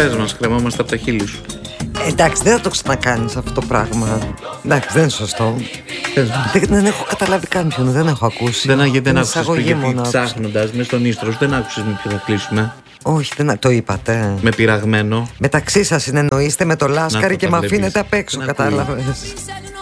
Πες μας, κρεμόμαστε από τα χείλη σου. Εντάξει, δεν θα το ξανακάνεις αυτό το πράγμα. Εντάξει, δεν είναι σωστό. Δεν έχω καταλάβει κάποιον, δεν έχω ακούσει. Δεν άκουσες εισαγωγή γιατί μόνο άκουσα. ψάχνοντας μες στον ίστρο σου, δεν άκουσες με ποιο θα κλείσουμε. Όχι, το είπατε. Με πειραγμένο. Μεταξύ σας συνεννοείστε με το Λάσκαρη Να το και τα με βλέπεις. αφήνετε απ' έξω, Να κατάλαβες.